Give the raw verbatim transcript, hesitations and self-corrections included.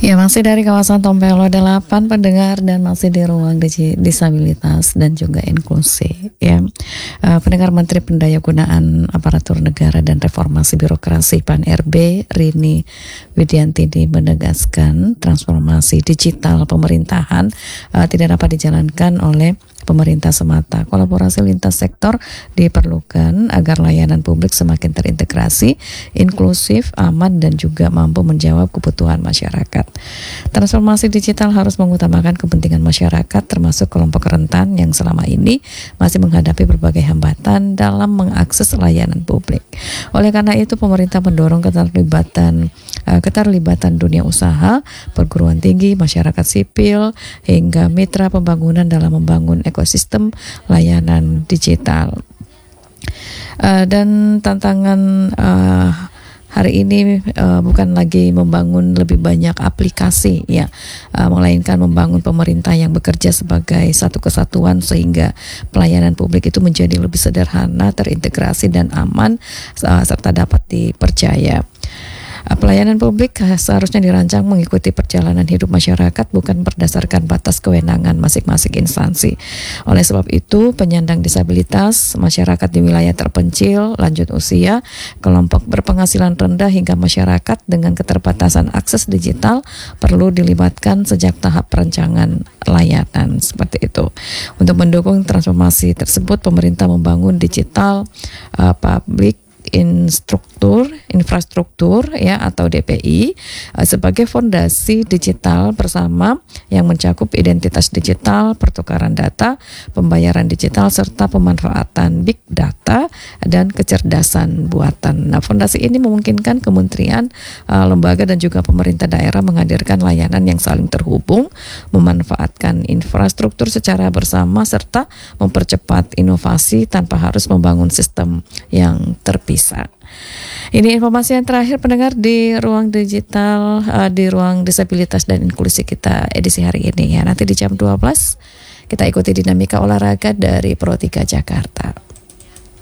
Ya, masih dari kawasan Tompelo delapan pendengar dan masih di ruang disabilitas dan juga inklusi. Ya, uh, pendengar Menteri Pendayagunaan Aparatur Negara dan Reformasi Birokrasi P A N R B Rini Widiantini menegaskan transformasi digital pemerintahan uh, tidak dapat dijalankan oleh pemerintah semata. Kolaborasi lintas sektor diperlukan agar layanan publik semakin terintegrasi, inklusif, aman, dan juga mampu menjawab kebutuhan masyarakat. Transformasi digital harus mengutamakan kepentingan masyarakat, termasuk kelompok rentan yang selama ini masih menghadapi berbagai hambatan dalam mengakses layanan publik. Oleh karena itu, pemerintah mendorong keterlibatan uh, keterlibatan dunia usaha, perguruan tinggi, masyarakat sipil, hingga mitra pembangunan dalam membangun ekosistem layanan digital. Uh, dan tantangan uh, hari ini uh, bukan lagi membangun lebih banyak aplikasi, ya, uh, melainkan membangun pemerintah yang bekerja sebagai satu kesatuan sehingga pelayanan publik itu menjadi lebih sederhana, terintegrasi dan aman, uh, serta dapat dipercaya. Pelayanan publik seharusnya dirancang mengikuti perjalanan hidup masyarakat, bukan berdasarkan batas kewenangan masing-masing instansi. Oleh sebab itu, penyandang disabilitas, masyarakat di wilayah terpencil, lanjut usia, kelompok berpenghasilan rendah hingga masyarakat dengan keterbatasan akses digital perlu dilibatkan sejak tahap perencanaan layanan, seperti itu. Untuk mendukung transformasi tersebut, pemerintah membangun digital uh, public instruktur infrastruktur, ya, atau D P I uh, sebagai fondasi digital bersama yang mencakup identitas digital, pertukaran data, pembayaran digital, serta pemanfaatan big data dan kecerdasan buatan. Nah, fondasi ini memungkinkan kementerian, uh, lembaga dan juga pemerintah daerah menghadirkan layanan yang saling terhubung, memanfaatkan infrastruktur secara bersama, serta mempercepat inovasi tanpa harus membangun sistem yang terpisah. Ini informasi yang terakhir pendengar di ruang digital, uh, di ruang disabilitas dan inklusi kita edisi hari ini, ya. Nanti di jam dua belas kita ikuti dinamika olahraga dari Pro tiga Jakarta.